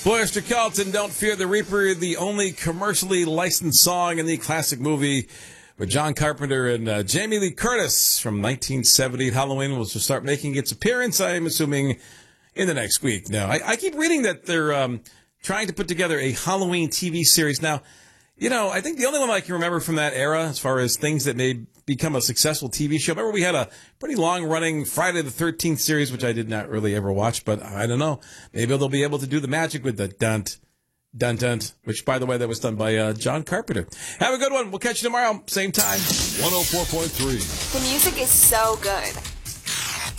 Mr. Carlton, Don't Fear the Reaper, the only commercially licensed song in the classic movie with John Carpenter and Jamie Lee Curtis from 1970. Halloween will start making its appearance, I'm assuming, in the next week. Now, I keep reading that they're trying to put together a Halloween TV series. Now, you know, I think the only one I can remember from that era, as far as things that may become a successful TV show, remember we had a pretty long-running Friday the 13th series, which I did not really ever watch, but I don't know. Maybe they'll be able to do the magic with the dun-dun, which, by the way, that was done by John Carpenter. Have a good one. We'll catch you tomorrow, same time. 104.3. The music is so good.